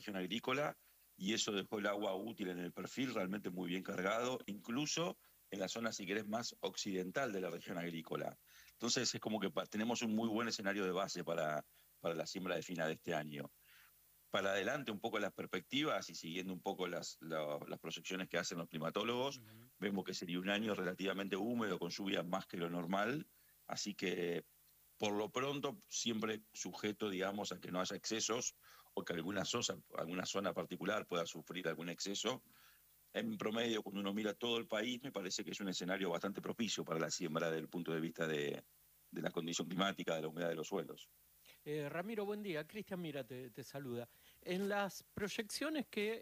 región agrícola y eso dejó el agua útil en el perfil realmente muy bien cargado, incluso en la zona, si querés, más occidental de la región agrícola. Entonces es como que tenemos un muy buen escenario de base para la siembra de fina de este año. Para adelante un poco las perspectivas y siguiendo un poco las proyecciones que hacen los climatólogos, Ujú. vemos que sería un año relativamente húmedo, con lluvias más que lo normal, así que por lo pronto siempre sujeto, digamos, a que no haya excesos o que alguna zona particular pueda sufrir algún exceso. En promedio, cuando uno mira todo el país, me parece que es un escenario bastante propicio para la siembra desde el punto de vista de la condición climática, de la humedad de los suelos. Ramiro, buen día. Cristian, mira, te saluda. En las proyecciones que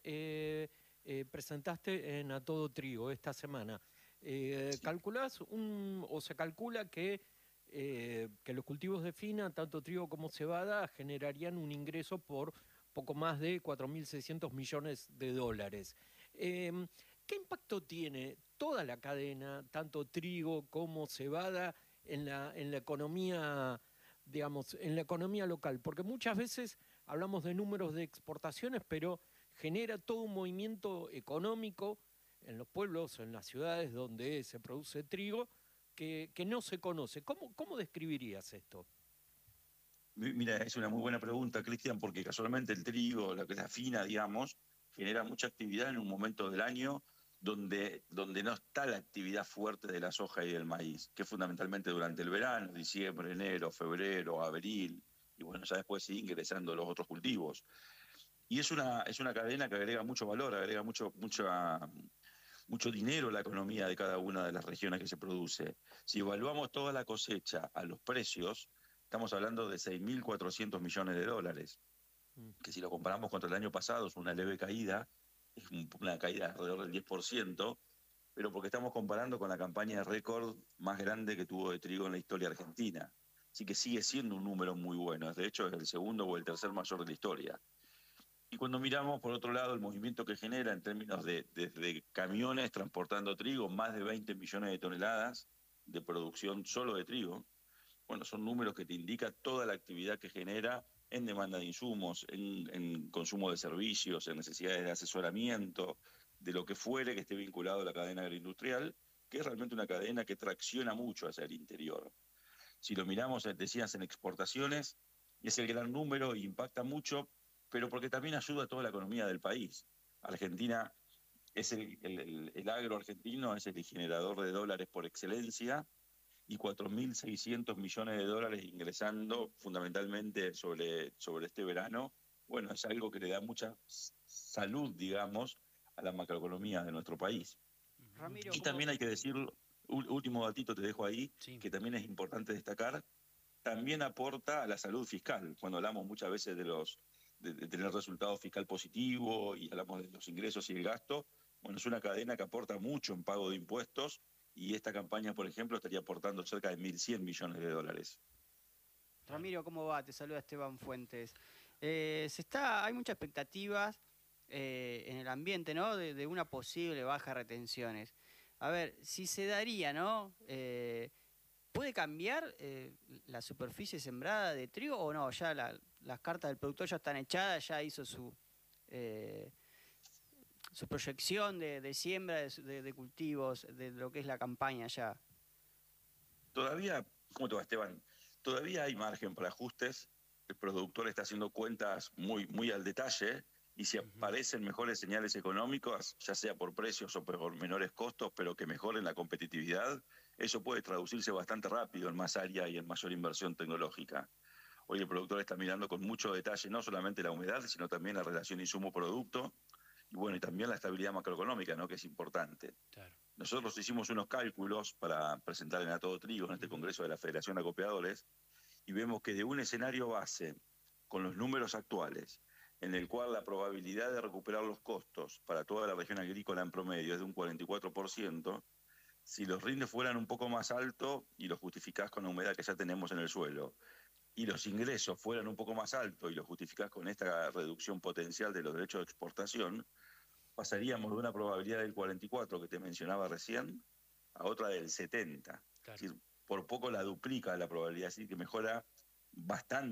presentaste en A Todo Trigo esta semana, Sí. ¿calculás o se calcula que los cultivos de fina, tanto trigo como cebada, generarían un ingreso por poco más de 4.600 millones de dólares? Em, ¿Qué impacto tiene toda la cadena, tanto trigo como cebada, en la economía, digamos, en la economía local? Porque muchas veces hablamos de números de exportaciones, pero genera todo un movimiento económico en los pueblos, en las ciudades donde se produce trigo, que no se conoce. ¿Cómo describirías esto? Mira, es una muy buena pregunta, Cristian, porque casualmente el trigo, la que es la fina, digamos, genera mucha actividad en un momento del año donde no está la actividad fuerte de la soja y del maíz, que es fundamentalmente durante el verano, diciembre, enero, febrero, abril, y bueno, ya después sigue ingresando los otros cultivos. Y es una cadena que agrega mucho valor, agrega mucho dinero a la economía de cada una de las regiones que se produce. Si evaluamos toda la cosecha a los precios, estamos hablando de 6.400 millones de dólares, Mm. que si lo comparamos contra el año pasado es una leve caída, es una caída alrededor del 10%, pero porque estamos comparando con la campaña de récord más grande que tuvo de trigo en la historia argentina. Así que sigue siendo un número muy bueno, de hecho es el segundo o el tercer mayor de la historia. Y cuando miramos, por otro lado, el movimiento que genera en términos de desde camiones transportando trigo, más de 20 millones de toneladas de producción solo de trigo, bueno, son números que te indican toda la actividad que genera en demanda de insumos, en consumo de servicios, en necesidades de asesoramiento, de lo que fuere que esté vinculado a la cadena agroindustrial, que es realmente una cadena que tracciona mucho hacia el interior. Si lo miramos, decías, en exportaciones, es el gran número e impacta mucho, pero porque también ayuda a toda la economía del país. Argentina es el agro argentino es el generador de dólares por excelencia y 4.600 millones de dólares ingresando fundamentalmente sobre este verano. Bueno, es algo que le da mucha salud, digamos, a la macroeconomía de nuestro país. Ramiro, Y ¿cómo? también hay que decir, último datito te dejo ahí, Sí. que también es importante destacar, también aporta a la salud fiscal. Cuando hablamos muchas veces de tener resultado fiscal positivo y hablamos de los ingresos y el gasto, bueno, es una cadena que aporta mucho en pago de impuestos y esta campaña, por ejemplo, estaría aportando cerca de 1.100 millones de dólares. Claro. Ramiro, ¿cómo va? Te saluda Esteban Fuentes. Hay muchas expectativas en el ambiente, ¿no? De una posible baja de retenciones. A ver, si se daría, ¿no? ¿Puede cambiar la superficie sembrada de trigo o no? Ya las cartas del productor ya están echadas, ya hizo eh, su proyección de siembra, de cultivos, de lo que es la campaña ya. Todavía, ¿cómo te va, Esteban? Todavía hay margen para ajustes. El productor está haciendo cuentas muy, muy al detalle y si Ujú. aparecen mejores señales económicas, ya sea por precios o por menores costos, pero que mejoren la competitividad, eso puede traducirse bastante rápido en más área y en mayor inversión tecnológica. Hoy el productor está mirando con mucho detalle no solamente la humedad, sino también la relación insumo-producto y bueno, y también la estabilidad macroeconómica, ¿no? Que es importante. Claro. Nosotros hicimos unos cálculos para presentar en A Todo Trigo, en este Ujú. Congreso de la Federación de Acopiadores, y vemos que de un escenario base, con los números actuales, en el cual la probabilidad de recuperar los costos para toda la región agrícola en promedio es de un 44%, si los rindes fueran un poco más altos y los justificás con la humedad que ya tenemos en el suelo, y los ingresos fueran un poco más altos y los justificás con esta reducción potencial de los derechos de exportación, pasaríamos de una probabilidad del 44 que te mencionaba recién a otra del 70. Es Claro. decir, por poco la duplica la probabilidad, así que mejora bastante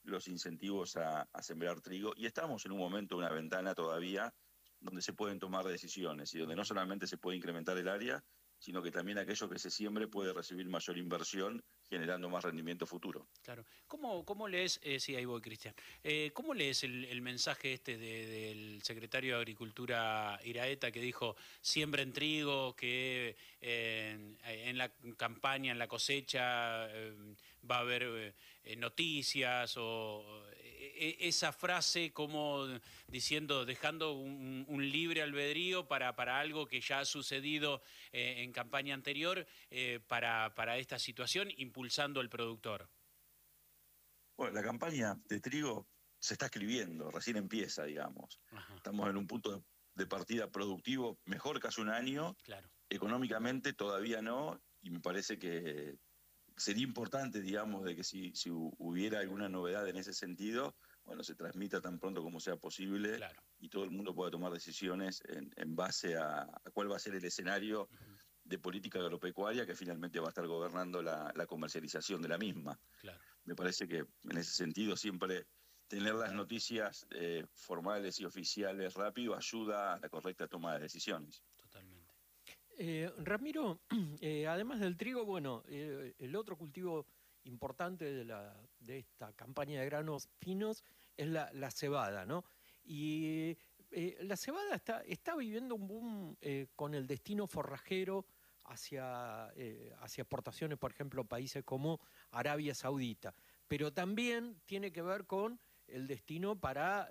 los incentivos a sembrar trigo. Y estamos en un momento, una ventana todavía, donde se pueden tomar decisiones y donde no solamente se puede incrementar el área, sino que también aquello que se siembre puede recibir mayor inversión, generando más rendimiento futuro. Claro. ¿Cómo lees, sí, ahí voy, Cristian, cómo lees el mensaje este del secretario de Agricultura Iraeta que dijo, siembren trigo, que en la campaña, en la cosecha, va a haber noticias, o esa frase como diciendo, dejando un libre albedrío para algo que ya ha sucedido en campaña anterior, para esta situación, impulsando al productor? Bueno, la campaña de trigo se está escribiendo, recién empieza, digamos. Ajá. Estamos en un punto de partida productivo mejor que hace un año. Claro. Económicamente todavía no, y me parece que sería importante, digamos, de que si hubiera alguna novedad en ese sentido, bueno, se transmita tan pronto como sea posible, Claro. y todo el mundo pueda tomar decisiones en base a cuál va a ser el escenario de política agropecuaria que finalmente va a estar gobernando la comercialización de la misma. Claro. Me parece que en ese sentido siempre tener las noticias formales y oficiales rápido ayuda a la correcta toma de decisiones. Totalmente. Ramiro, además del trigo, bueno, el otro cultivo importante de esta campaña de granos finos es la cebada, ¿no? Y la cebada está viviendo un boom con el destino forrajero hacia exportaciones, por ejemplo, países como Arabia Saudita, pero también tiene que ver con el destino para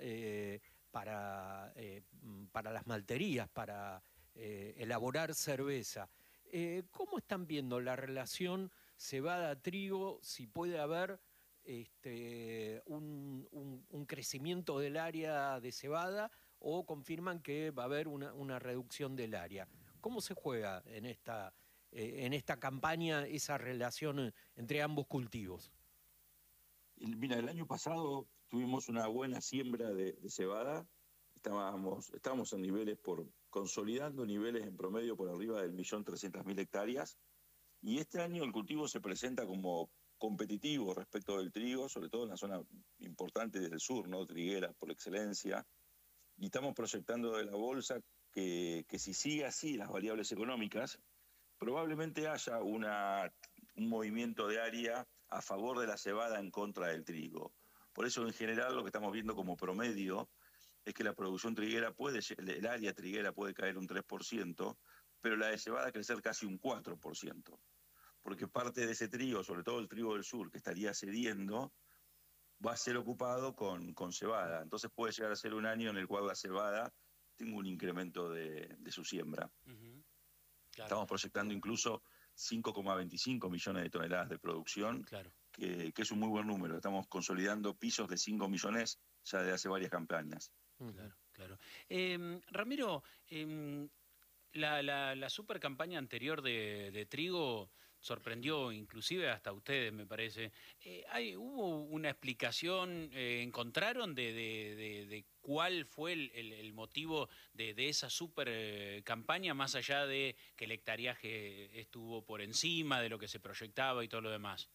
las malterías, para elaborar cerveza. ¿Cómo están viendo la relación cebada-trigo? Si puede haber un crecimiento del área de cebada, o confirman que va a haber una reducción del área. ¿Cómo se juega en esta campaña esa relación entre ambos cultivos? Mira, el año pasado tuvimos una buena siembra de cebada. Estábamos en niveles consolidando niveles en promedio por arriba del 1.300.000 hectáreas. Y este año el cultivo se presenta como competitivo respecto del trigo, sobre todo en la zona importante del sur, ¿no? Triguera por excelencia. Y estamos proyectando de la bolsa que si sigue así las variables económicas, probablemente haya un movimiento de área a favor de la cebada en contra del trigo. Por eso, en general, lo que estamos viendo como promedio es que la producción triguera el área triguera puede caer un 3%, pero la de cebada crecer casi un 4%. Porque parte de ese trigo, sobre todo el trigo del sur, que estaría cediendo, va a ser ocupado con cebada. Entonces puede llegar a ser un año en el cual la cebada tenga un incremento de su siembra. Claro. Estamos proyectando incluso 5,25 millones de toneladas de producción, claro, que es un muy buen número. Estamos consolidando pisos de 5 millones ya de hace varias campañas. Claro, claro. Ramiro, la super campaña anterior de trigo sorprendió inclusive hasta ustedes, me parece. ¿Hubo una explicación, encontraron de cuál fue el motivo de esa super campaña, más allá de que el hectareaje estuvo por encima de lo que se proyectaba y todo lo demás?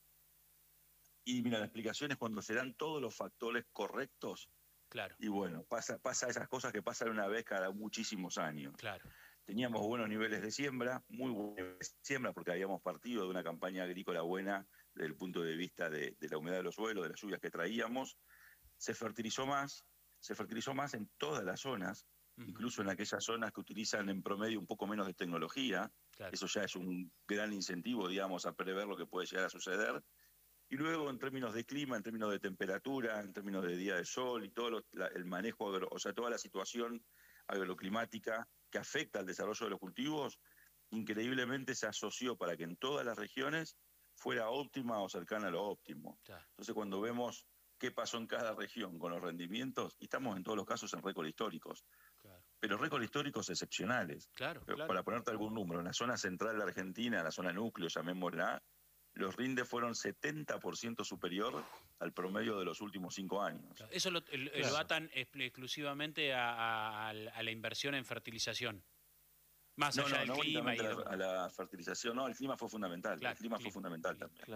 Y mira, la explicación es cuando se dan todos los factores correctos. Claro. Y bueno, pasa esas cosas que pasan una vez cada muchísimos años. Claro. Teníamos buenos niveles de siembra, muy buenos niveles de siembra, porque habíamos partido de una campaña agrícola buena desde el punto de vista de la humedad de los suelos, de las lluvias que traíamos. Se fertilizó más en todas las zonas, incluso en aquellas zonas que utilizan en promedio un poco menos de tecnología. Claro. Eso ya es un gran incentivo, digamos, a prever lo que puede llegar a suceder. Y luego, en términos de clima, en términos de temperatura, en términos de día de sol y todo el manejo, o sea, toda la situación agroclimática que afecta al desarrollo de los cultivos, increíblemente se asoció para que en todas las regiones fuera óptima o cercana a lo óptimo. Claro. Entonces, cuando vemos qué pasó en cada región con los rendimientos, y estamos en todos los casos en récords históricos, claro, pero récords históricos excepcionales. Claro, claro. Para ponerte algún número, en la zona central de la Argentina, en la zona núcleo, llamémosla, los rindes fueron 70% superior al promedio de los últimos 5 años. Claro. Eso lo atan exclusivamente a la inversión en fertilización. Más allá del clima. A la fertilización, no, el clima fue fundamental. Claro, el clima fue fundamental también. Claro.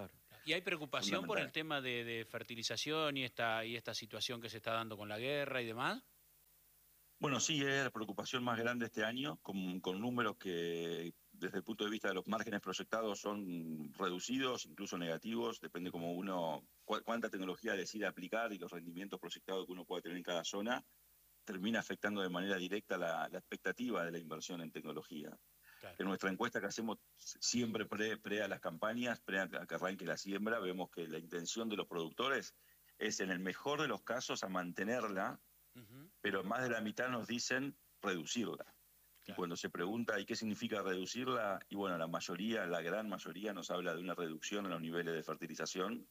¿Y hay preocupación por el fundamental. tema de fertilización y esta situación que se está dando con la guerra y demás? Bueno, sí, es la preocupación más grande este año, con números que desde el punto de vista de los márgenes proyectados son reducidos, incluso negativos, depende como cuánta tecnología decide aplicar y los rendimientos proyectados que uno puede tener en cada zona, termina afectando de manera directa la expectativa de la inversión en tecnología. Claro. En nuestra encuesta que hacemos siempre pre a las campañas, pre a que arranque la siembra, vemos que la intención de los productores es, en el mejor de los casos, a mantenerla, Ujú, pero más de la mitad nos dicen reducirla. Y claro. cuando se pregunta, ¿y qué significa reducirla? Y bueno, la gran mayoría nos habla de una reducción en los niveles de fertilización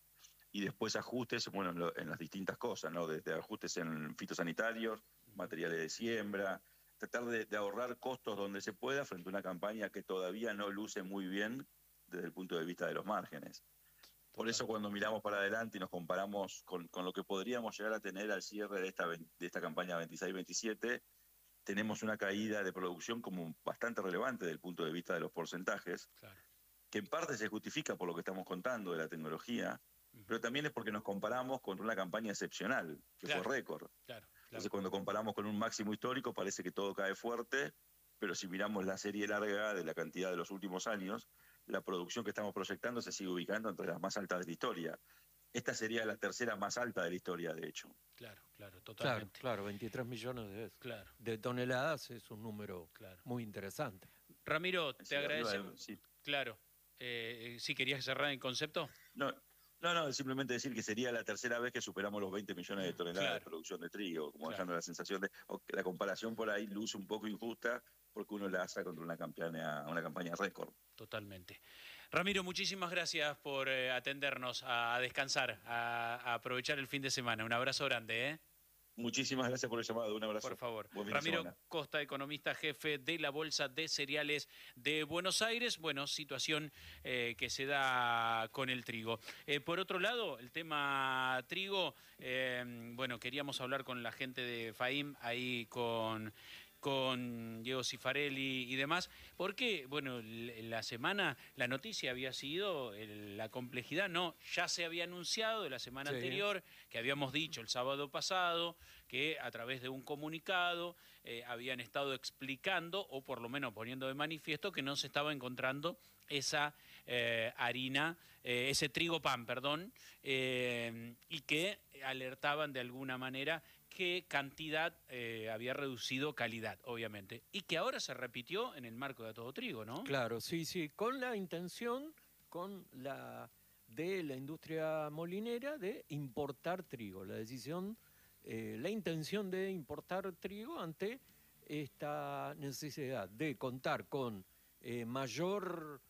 y después ajustes, bueno, en las distintas cosas, ¿no? Desde ajustes en fitosanitarios, materiales de siembra, tratar de ahorrar costos donde se pueda frente a una campaña que todavía no luce muy bien desde el punto de vista de los márgenes. Por eso Total. cuando miramos para adelante y nos comparamos con lo que podríamos llegar a tener al cierre de esta campaña 26-27, tenemos una caída de producción como bastante relevante desde el punto de vista de los porcentajes, Claro. que en parte se justifica por lo que estamos contando de la tecnología, Ujú. pero también es porque nos comparamos con una campaña excepcional, que Claro. fue récord. Claro. Entonces cuando comparamos con un máximo histórico parece que todo cae fuerte, pero si miramos la serie larga de la cantidad de los últimos años, la producción que estamos proyectando se sigue ubicando entre las más altas de la historia. Esta sería la tercera más alta de la historia, de hecho. Claro, claro, Claro, totalmente. claro, 23 millones Claro, de toneladas es un número claro. muy interesante. Ramiro, te Sí, arriba agradecemos. sí. Claro. ¿Sí querías cerrar el concepto? No, no, simplemente decir que sería la tercera vez que superamos los 20 millones de toneladas de Claro. producción de trigo, como Claro. dejando la sensación de que la comparación por ahí luce un poco injusta porque uno la hace contra una campaña récord. Totalmente. Ramiro, muchísimas gracias por atendernos, a descansar, a aprovechar el fin de semana. Un abrazo grande, ¿eh? Muchísimas gracias por el llamado, un abrazo. Por favor. Buen fin de Ramiro semana. Costa, economista jefe de la Bolsa de Cereales de Buenos Aires. Bueno, situación que se da con el trigo. Por otro lado, el tema trigo, bueno, queríamos hablar con la gente de FAIM, ahí con Diego Cifarelli y demás, porque, bueno, la semana, la noticia había sido la complejidad, no, ya se había anunciado de la semana Sí. anterior, que habíamos dicho el sábado pasado, que a través de un comunicado habían estado explicando, o por lo menos poniendo de manifiesto, que no se estaba encontrando esa harina, ese trigo pan, perdón, y que alertaban de alguna manera qué cantidad había reducido calidad, obviamente, y que ahora se repitió en el marco de Todo Trigo, ¿no? Claro, sí, sí, con la intención de la industria molinera de importar trigo, la decisión, la intención de importar trigo ante esta necesidad de contar con mayor,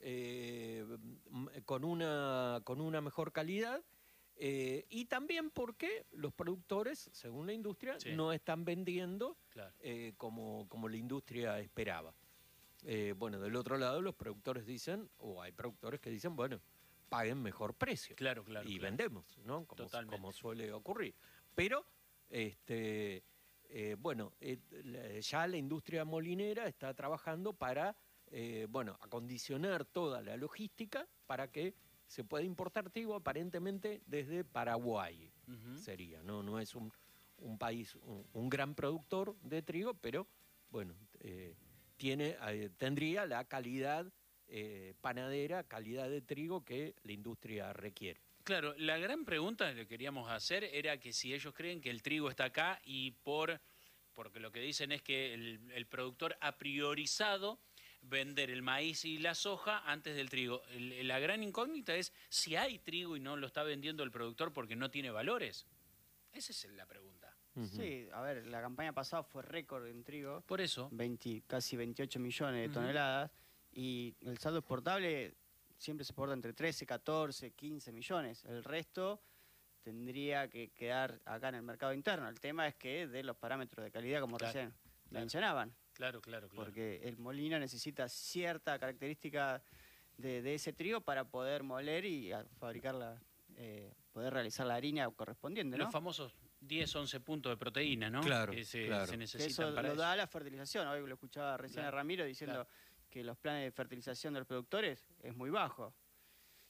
con una mejor calidad. Y también porque los productores, según la industria, Sí. no están vendiendo Claro. como la industria esperaba. Bueno, del otro lado los productores dicen, o hay productores que dicen, bueno, paguen mejor precio. Claro, claro. Y claro. vendemos, ¿no? Totalmente. Como suele ocurrir. Pero, bueno, ya la industria molinera está trabajando para, bueno, acondicionar toda la logística para que se puede importar trigo aparentemente desde Paraguay, Ujú. sería, ¿no? No es un país, un gran productor de trigo, pero bueno, tendría la calidad panadera, calidad de trigo que la industria requiere. Claro, la gran pregunta que queríamos hacer era que si ellos creen que el trigo está acá y porque lo que dicen es que el productor ha priorizado vender el maíz y la soja antes del trigo. La gran incógnita es si hay trigo y no lo está vendiendo el productor porque no tiene valores. Esa es la pregunta. Sí, a ver, la campaña pasada fue récord en trigo, Por eso, casi 28 millones de Ujú. toneladas, y el saldo exportable siempre se exporta entre 13, 14, 15 millones. El resto tendría que quedar acá en el mercado interno. El tema es que de los parámetros de calidad, como Claro, recién claro. mencionaban, claro. porque el molino necesita cierta característica de ese trigo para poder moler y fabricarla, poder realizar la harina correspondiente, ¿no? Los famosos 10, 11 puntos de proteína, ¿no? Claro, Que se claro. Que eso necesitan para lo eso. da la fertilización. Hoy lo escuchaba recién Claro, a Ramiro diciendo claro. que los planes de fertilización de los productores es muy bajo.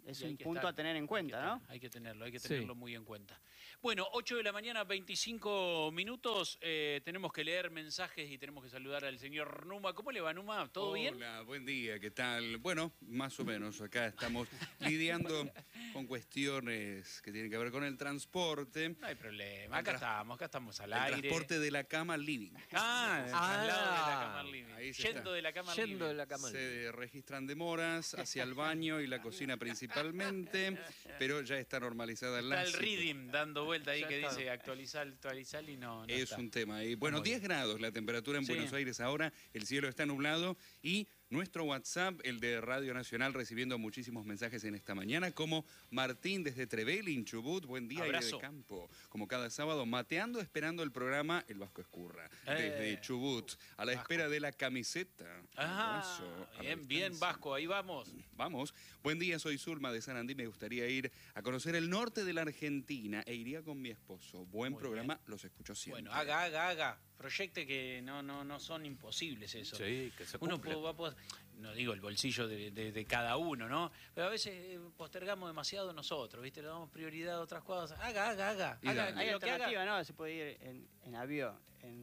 es Y hay un que punto estar, a tener en cuenta, ¿no? Hay que tenerlo Sí. muy en cuenta. Bueno, 8 de la mañana, 25 minutos. Tenemos que leer mensajes y tenemos que saludar al señor Numa. ¿Cómo le va, Numa? ¿Todo bien? Hola, buen día, ¿qué tal? Bueno, más o menos, acá estamos lidiando con cuestiones que tienen que ver con el transporte. No hay problema. El Acá estamos al El aire. transporte de la cama al living. Al lado de la cama al living. Ahí se Yendo está. de la cama al Yendo living. de la cama. Se registran demoras hacia el baño y la cocina principalmente, pero ya está normalizada Está la el situación. reading dando vuelta ahí Ya que está. dice actualizar y no Es está. un tema. Y bueno, Muy 10 grados la temperatura en Sí. Buenos Aires ahora, el cielo está nublado y nuestro WhatsApp, el de Radio Nacional, recibiendo muchísimos mensajes en esta mañana, como Martín desde Trevelin, Chubut, buen día, aire Abrazo. de campo. Como cada sábado, mateando, esperando el programa El Vasco Escurra. Desde Chubut, a la Vasco. espera de la camiseta. Hermoso, a la Bien, distancia. Vasco, ahí vamos. Vamos. Buen día, soy Zulma de San Andí. Me gustaría ir a conocer el norte de la Argentina e iría con mi esposo. Buen Muy programa, los escucho siempre. Bueno, haga. Proyecte que no son imposibles eso. Sí, que se Uno cumpla. va a poder- no digo el bolsillo de cada uno, ¿no? Pero a veces postergamos demasiado nosotros, ¿viste? Le damos prioridad a otras cosas. Haga. Y dale. Hay Lo que haga- alternativa, ¿no? Se puede ir en avión,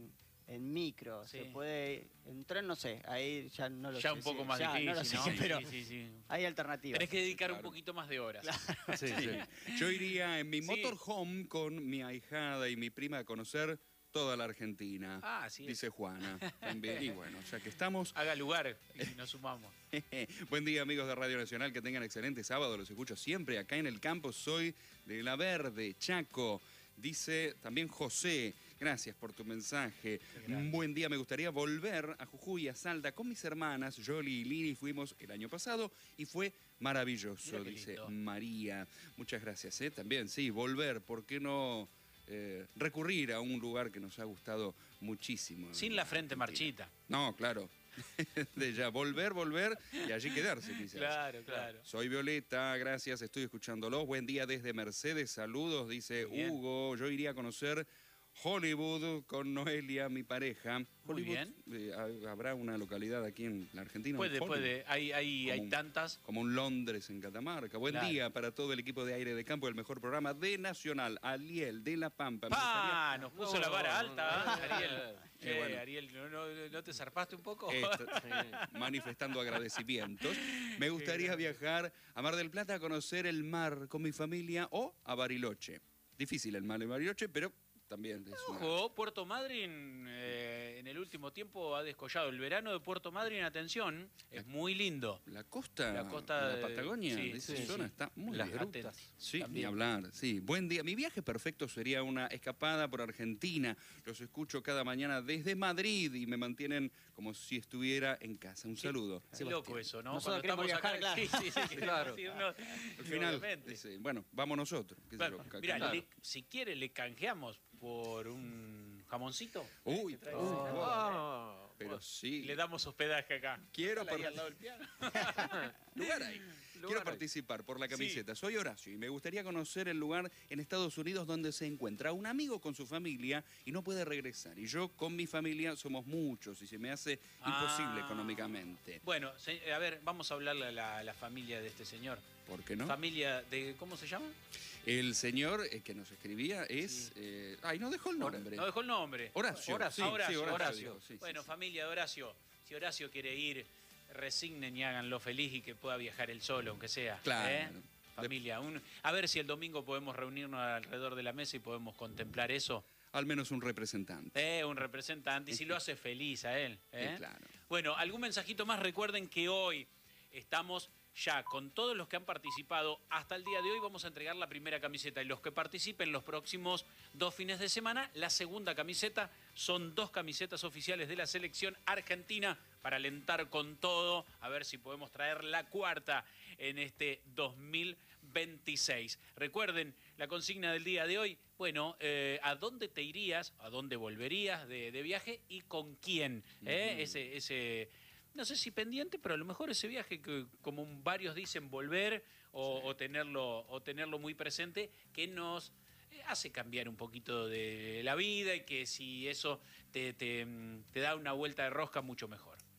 en micro, Sí. se puede en tren, no sé, ahí ya no lo sé. Ya un poco sí, más ya difícil, no lo sé, ¿no? pero Sí. hay alternativas. Tenés que dedicar un Claro. poquito más de horas. Sí, sí. Yo iría en mi Sí. motorhome con mi ahijada y mi prima a conocer toda la Argentina. Ah, sí. Dice Juana. También. Y bueno, ya que estamos. Haga lugar y nos sumamos. Buen día, amigos de Radio Nacional. Que tengan excelente sábado. Los escucho siempre acá en el campo. Soy de La Verde, Chaco. Dice también José. Gracias por tu mensaje. grande. Buen día. Me gustaría volver a Jujuy, a Salta, con mis hermanas, Yoli y Lili. Fuimos el año pasado y fue maravilloso, Mira qué dice lindo. María. Muchas gracias. También, sí, volver. ¿Por qué no recurrir a un lugar que nos ha gustado muchísimo? Sin la frente marchita. No, claro. De ya volver y allí quedarse quizás. Claro. Soy Violeta, gracias, estoy escuchándolo. Buen día desde Mercedes, saludos, dice Muy bien. Hugo. Yo iría a conocer Hollywood con Noelia, mi pareja. Muy Hollywood, ¿habrá una localidad aquí en la Argentina? Puede. Hollywood, Hay Como un- tantas. como un Londres en Catamarca. Buen Claro. día para todo el equipo de Aire de Campo, el mejor programa de Nacional, Aliel de La Pampa. Me ¡Pa! Nos puso la vara alta, Ariel. Qué bueno. Ariel, ¿no te zarpaste un poco? Manifestando agradecimientos. Me gustaría viajar a Mar del Plata a conocer el mar con mi familia o a Bariloche. Difícil el mar en Bariloche, pero también es una... Ojo, Puerto Madryn en el último tiempo ha descollado. El verano de Puerto Madryn, atención, es muy lindo. La costa, La costa de la de- Patagonia, sí, de esa sí, zona, sí. está muy Las bien. grutas. Atentos. Sí, ni También. hablar. Sí, buen día. Mi viaje perfecto sería una escapada por Argentina. Los escucho cada mañana desde Madrid y me mantienen como si estuviera en casa. Un saludo. Qué Sebastián. loco eso, ¿no? Nosotros Cuando queremos estamos viajar, acá, claro. sí, Claro. irnos, Al final, obviamente. dice, bueno, vamos nosotros. qué sé yo, Bueno, mirá, claro. si quiere le canjeamos por un jamoncito. Uy, trae por ese favor. Ah, Pero sí. Y le damos hospedaje acá. Quiero Ahí par- al lado del piano. lugar ahí. Quiero ahí. participar por la camiseta. Soy Horacio y me gustaría conocer el lugar en Estados Unidos donde se encuentra un amigo con su familia y no puede regresar. Y yo con mi familia somos muchos y se me hace imposible Ah. económicamente. Bueno, a ver, vamos a hablarle a la familia de este señor. ¿Por qué no? Familia de, ¿cómo se llama? El señor que nos escribía es... ay, no dejó el nombre. No dejó el nombre. Horacio. Horacio. Sí, Horacio, sí, Horacio. dijo, sí, Bueno, sí, familia de Horacio, si Horacio quiere ir, resignen y háganlo feliz y que pueda viajar él solo, aunque sea. Claro. ¿eh? Familia, a ver si el domingo podemos reunirnos alrededor de la mesa y podemos contemplar eso. Al menos un representante. Un representante, y si lo hace feliz a él. ¿eh? Claro. Bueno, algún mensajito más. Recuerden que hoy estamos ya con todos los que han participado. Hasta el día de hoy vamos a entregar la primera camiseta. Y los que participen los próximos 2 fines de semana, la segunda camiseta. Son 2 camisetas oficiales de la selección argentina para alentar con todo. A ver si podemos traer la cuarta en este 2026. Recuerden la consigna del día de hoy. Bueno, ¿a dónde te irías? ¿A dónde volverías de viaje? ¿Y con quién? Ese no sé si pendiente, pero a lo mejor ese viaje que como varios dicen volver o tenerlo muy presente, que nos hace cambiar un poquito de la vida y que si eso te da una vuelta de rosca, mucho mejor.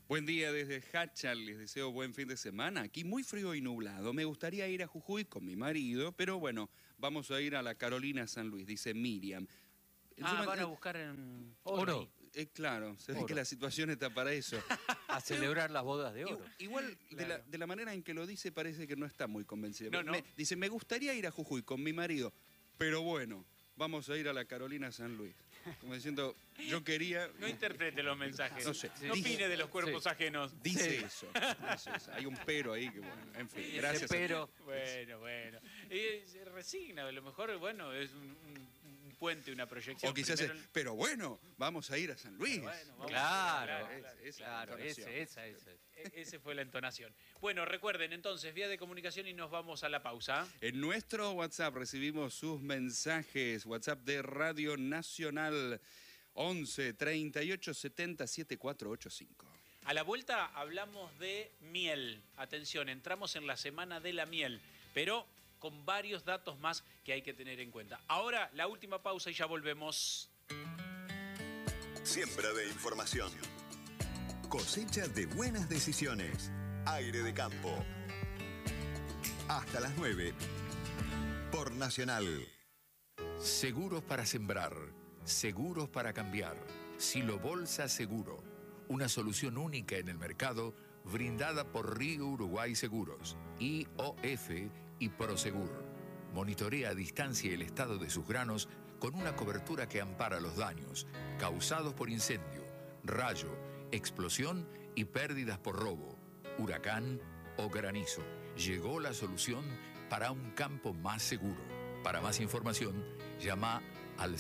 Buen día desde Hachal, les deseo buen fin de semana. Aquí muy frío y nublado. Me gustaría ir a Jujuy con mi marido, pero bueno, vamos a ir a la Carolina San Luis, dice Miriam. Van a buscar en Oro. Claro, se ve Oro. que la situación está para eso. A celebrar las bodas de oro. Igual, Claro. de la manera en que lo dice, parece que no está muy convencido. No. Dice, me gustaría ir a Jujuy con mi marido, pero bueno, vamos a ir a la Carolina San Luis. Como diciendo, yo quería... No interprete los mensajes. No sé. No opine de los cuerpos Sí. ajenos. Dice eso. Hay un pero ahí que, bueno, en fin, gracias. Ese pero, Bueno. Se resigna, a lo mejor, bueno, es un puente, una proyección. O quizás Primero- pero bueno, vamos a ir a San Luis. Bueno, vamos. claro, Esa entonación. Esa fue la entonación. Bueno, recuerden entonces, vía de comunicación y nos vamos a la pausa. En nuestro WhatsApp recibimos sus mensajes. WhatsApp de Radio Nacional 11 38 70 7485. A la vuelta hablamos de miel. Atención, entramos en la semana de la miel, pero con varios datos más que hay que tener en cuenta. Ahora, la última pausa y ya volvemos. Siembra de información. Cosecha de buenas decisiones. Aire de campo. Hasta las 9. Por Nacional. Seguros para sembrar, seguros para cambiar. Silo Bolsa Seguro, una solución única en el mercado brindada por Río Uruguay Seguros, IOF y Prosegur. Monitorea a distancia el estado de sus granos con una cobertura que ampara los daños causados por incendio, rayo, explosión y pérdidas por robo, huracán o granizo. Llegó la solución para un campo más seguro. Para más información, llama al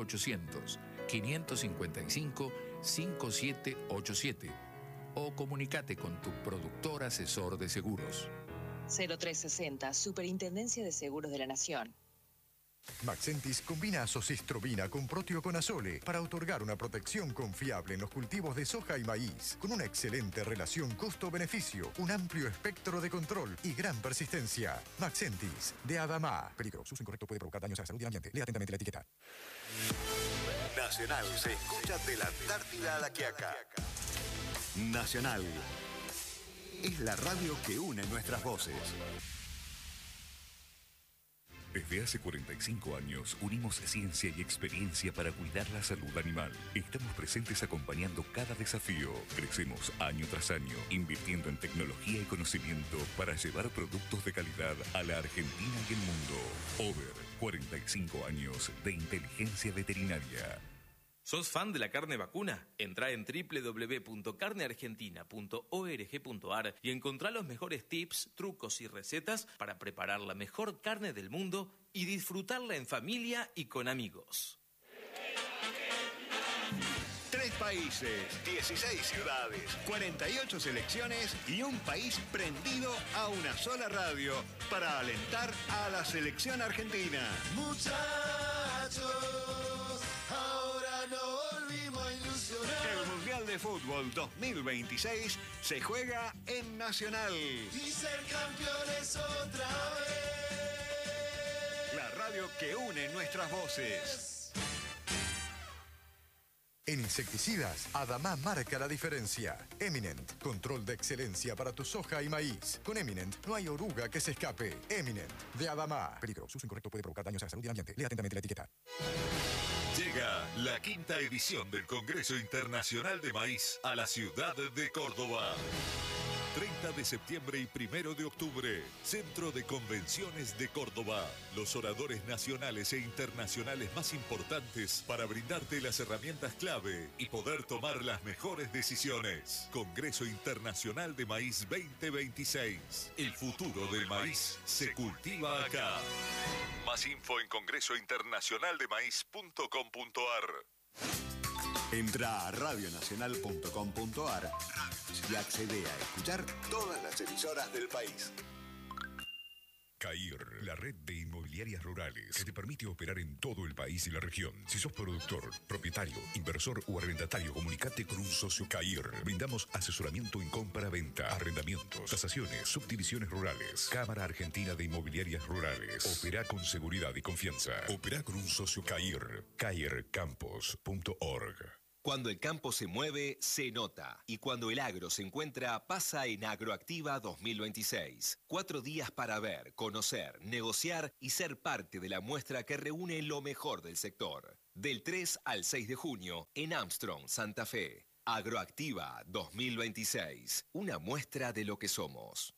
0800-555-5787 o comunícate con tu productor asesor de seguros. 0360, Superintendencia de Seguros de la Nación. Maxentis combina azocistrobina con proteoconazole para otorgar una protección confiable en los cultivos de soja y maíz, con una excelente relación costo-beneficio, un amplio espectro de control y gran persistencia. Maxentis, de Adamá. Peligro, su uso incorrecto puede provocar daños a la salud y al ambiente. Lea atentamente la etiqueta. Nacional se escucha de la Antártida a la Quiaca. Nacional es la radio que une nuestras voces. Desde hace 45 años unimos ciencia y experiencia para cuidar la salud animal. Estamos presentes acompañando cada desafío. Crecemos año tras año, invirtiendo en tecnología y conocimiento para llevar productos de calidad a la Argentina y el mundo. Over, 45 años de inteligencia veterinaria. ¿Sos fan de la carne vacuna? Entrá en www.carneargentina.org.ar y encontrá los mejores tips, trucos y recetas para preparar la mejor carne del mundo y disfrutarla en familia y con amigos. 3 países, 16 ciudades, 48 selecciones y un país prendido a una sola radio para alentar a la selección argentina. Muchachos, ahora no volvimos a ilusionar. El Mundial de Fútbol 2026 se juega en Nacional. Y ser campeones otra vez. La radio que une nuestras voces. En insecticidas, Adamá marca la diferencia. Eminent, control de excelencia para tu soja y maíz. Con Eminent no hay oruga que se escape. Eminent, de Adamá. Peligro, su uso incorrecto puede provocar daños a la salud y al ambiente. Lea atentamente la etiqueta. Llega la 5ª edición del Congreso Internacional de Maíz a la ciudad de Córdoba. 30 de septiembre y 1 de octubre, Centro de Convenciones de Córdoba. Los oradores nacionales e internacionales más importantes para brindarte las herramientas clave y poder tomar las mejores decisiones. Congreso Internacional de Maíz 2026. El futuro del maíz se cultiva acá. Más info en congresointernacionaldemaíz.com.ar. Entra a radionacional.com.ar y accede a escuchar todas las emisoras del país. CAIR, la red de inmobiliarias rurales que te permite operar en todo el país y la región. Si sos productor, propietario, inversor o arrendatario, comunicate con un socio CAIR. Brindamos asesoramiento en compra-venta, arrendamientos, tasaciones, subdivisiones rurales. Cámara Argentina de Inmobiliarias Rurales. Opera con seguridad y confianza. Opera con un socio CAIR. CAIRcampos.org. Cuando el campo se mueve, se nota. Y cuando el agro se encuentra, pasa en Agroactiva 2026. 4 días para ver, conocer, negociar y ser parte de la muestra que reúne lo mejor del sector. Del 3 al 6 de junio, en Armstrong, Santa Fe. Agroactiva 2026. Una muestra de lo que somos.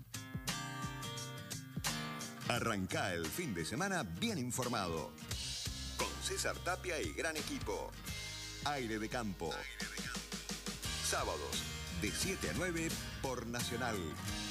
Arrancá el fin de semana bien informado. Con César Tapia y gran equipo. Aire de Campo. Sábados, de 7 a 9 por Nacional.